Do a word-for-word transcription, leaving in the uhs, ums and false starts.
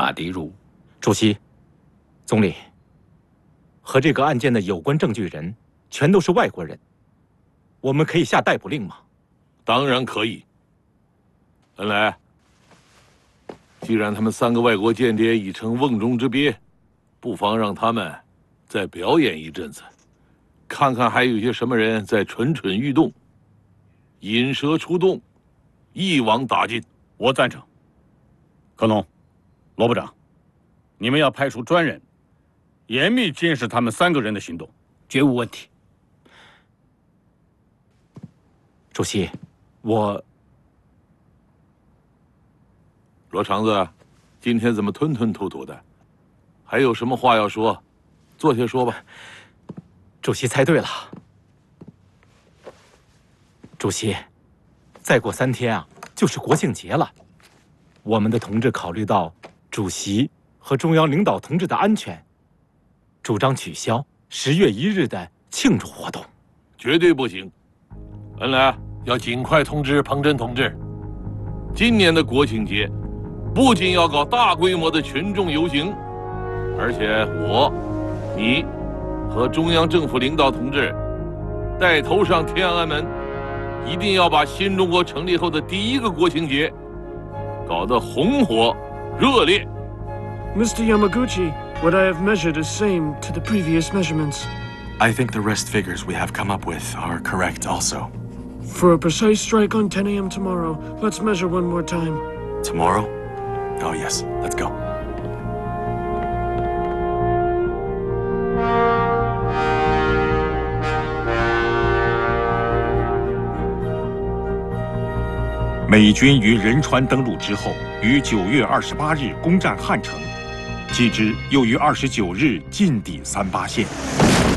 马迪如。 主席、总理，和这个案件的有关证据人全都是外国人，我们可以下逮捕令吗？ 当然可以。恩来，既然他们三个外国间谍已成瓮中之鳖，不妨让他们再表演一阵子，看看还有些什么人在蠢蠢欲动，引蛇出洞，一网打尽。 我赞成。科农、罗部长，你们要派出专人，严密监视他们三个人的行动。 绝无问题。主席，我…… 罗长子，今天怎么吞吞吐吐的？还有什么话要说？坐下说吧。 主席猜对了。主席，再过三天啊，就是国庆节了。我们的同志考虑到主席和中央领导同志的安全，主张取消十月一日的庆祝活动。 绝对不行！恩来要尽快通知彭真同志，今年的国庆节不仅要搞大规模的群众游行，而且我、你和中央政府领导同志带头上天安门，一定要把新中国成立后的第一个国庆节搞得红火热烈。 Mister Yamaguchi, what I have measured is same to the previous measurements. I think the rest figures we have come up with are correct also. For a precise strike on ten A M tomorrow, let's measure one more time. Tomorrow? Oh yes, let's go. 美军于仁川登陆之后，于九月二十八日攻占汉城，继之又于二十九日进抵三八线。